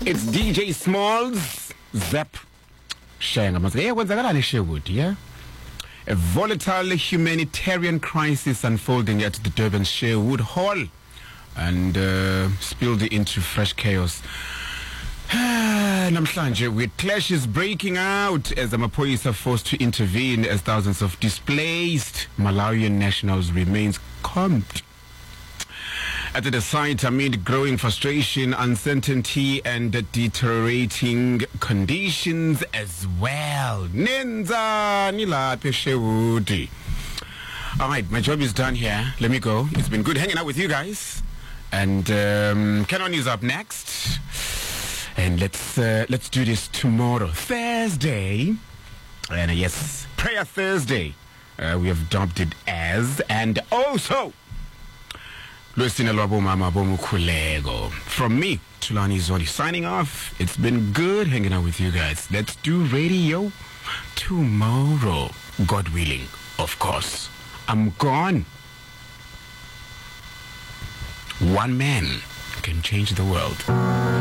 It's DJ Smalls, Zep. Yeah. A volatile humanitarian crisis unfolding at the Durban Sherwood Hall and spilled into fresh chaos. Namhlanje, with clashes breaking out as Amaphoyisa are forced to intervene as thousands of displaced Malawian nationals remains camped at the site amid growing frustration, uncertainty, and deteriorating conditions as well. Nenzani lapha eSherwood. All right, my job is done here. Let me go. It's been good hanging out with you guys. And Canon is up next. And let's do this tomorrow, Thursday. And yes, Prayer Thursday. We have dubbed it as. And also, from me, Tulani Zoli, signing off. It's been good hanging out with you guys. Let's do radio tomorrow, God willing, of course. I'm gone. One man can change the world.